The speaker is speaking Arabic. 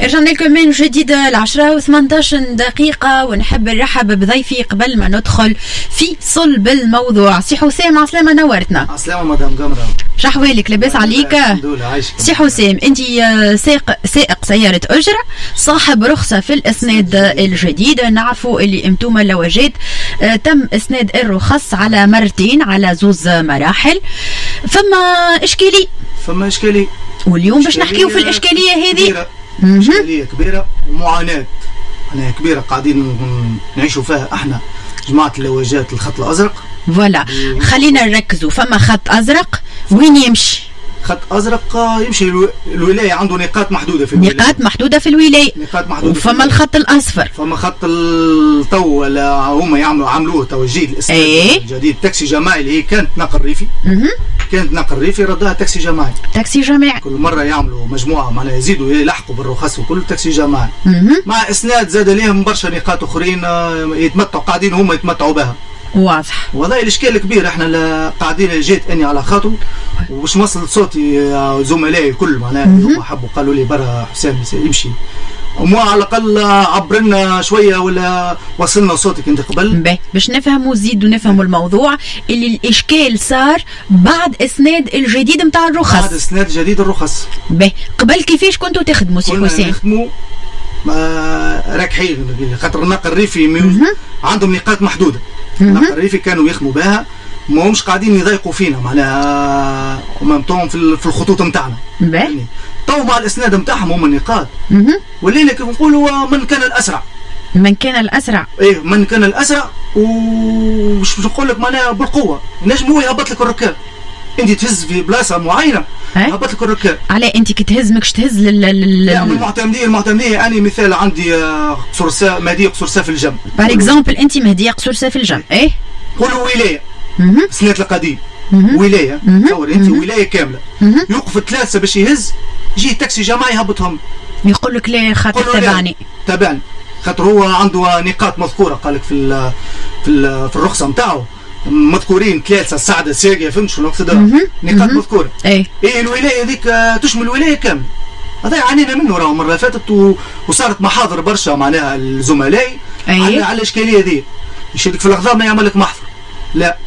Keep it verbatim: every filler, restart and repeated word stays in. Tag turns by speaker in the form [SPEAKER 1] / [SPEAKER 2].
[SPEAKER 1] رجعنا لكم من جديد العشرة وثمانتاش دقيقة، ونحب نرحب بضيفي قبل ما ندخل في صلب الموضوع. سي حسام عسلامة، نورتنا.
[SPEAKER 2] عسلامة مدام قمرة،
[SPEAKER 1] شحوالك؟ لاباس عليك؟ سي حسام، انت سائق سائق سيارة أجرة، صاحب رخصة في الإسناد الجديد. نعرفوا اللي انتم اللواجات تم إسناد الرخص على مرتين، على زوز مراحل. فما إشكالية
[SPEAKER 2] فما إشكالية
[SPEAKER 1] واليوم باش نحكيو في الإشكالية هذه.
[SPEAKER 2] إشكالية كبيرة ومعاناة أنا كبيرة قاعدين نعيشوا فيها احنا جماعة اللواجات الخط الأزرق.
[SPEAKER 1] فوالا خلينا نركزوا. فما خط أزرق وين يمشي؟
[SPEAKER 2] خط أزرق يمشي الولاية، عنده نقاط محدودة في الولاية،
[SPEAKER 1] نقاط محدودة في الولاية،
[SPEAKER 2] نقاط محدودة.
[SPEAKER 1] وفما الخط الأصفر،
[SPEAKER 2] فما خط التو هما يعملوا عملوه تو جديد الإسناد
[SPEAKER 1] ايه؟
[SPEAKER 2] الجديد تاكسي جماعي اللي هي كانت نقل ريفي. كانت نقل ريفي ردها تاكسي جماعي.
[SPEAKER 1] تاكسي جماعي
[SPEAKER 2] كل مرة يعملوا مجموعة معناها يزيدوا يلحقوا بالرخص وكل تاكسي جماعي، مع إسناد زاد لهم برشا نقاط أخرين يتمتعوا قاعدين هما يتمتعوا بها.
[SPEAKER 1] واضح.
[SPEAKER 2] والله الاشكال الكبير احنا قاعدين جيت اني على خاطر وباش نوصل صوتي زملائي الكل معناها هم حبوا قالوا لي برا حسام يمشي وما على الاقل عبرنا شويه ولا وصلنا صوتك انت قبل
[SPEAKER 1] باهي باش نفهموا زيدوا نفهموا الموضوع اللي الاشكال صار بعد اسناد الجديد نتاع الرخص.
[SPEAKER 2] بعد اسناد جديد الرخص.
[SPEAKER 1] باهي قبل كيفاش كنتوا تخدموا سي حسام؟
[SPEAKER 2] كنا نخدموا راكحين خاطر النقل الريفي عندهم نقاط محدوده. النقل الريفي كانوا يخدموا بها، ما همش قاعدين يضايقوا فينا معناها مامتهم في في الخطوط نتاعنا.
[SPEAKER 1] باهي
[SPEAKER 2] تو مع الاسناد نتاعهم هم النقاط ولينا كيف نقولوا من كان الاسرع.
[SPEAKER 1] من كان الاسرع
[SPEAKER 2] ايه من كان الاسرع وش نقول لك معناها بالقوه نجم هو يهبط لك الركاب. انت تهز في بلاصه معينه يهبط لك الركاب.
[SPEAKER 1] علاه انت كي تهز ماكش تهز لل
[SPEAKER 2] لا من المعتمدين المعتمدين انا مثال عندي قصور مهديه قصور سا في الجنب
[SPEAKER 1] بار اكزومبل. انت مهديه قصور سا في الجنب ايه
[SPEAKER 2] قولوا ولايه سنه القديم ولايه تصور انت ولايه كامله يوقف ثلاثه باش يهز يجي تاكسي جماعي يهبطهم
[SPEAKER 1] يقول لك لا خاطر تبعني
[SPEAKER 2] تبعني خاطر هو عنده نقاط مذكوره قال لك في ال في ال في الرخصه نتاعو مذكورين ثلاثه السعده ساقيه فهمت شنو نقصد؟ نقاط مذكوره. اي اي الولايه هذيك تشمل الولايه كامله. هذا عانينا منه راهو المره فاتت و... وصارت محاضر برشا معناها الزملاء على على الاشكاليه هذه. يشدك في الاخضر ما يعمل لك محضر. لا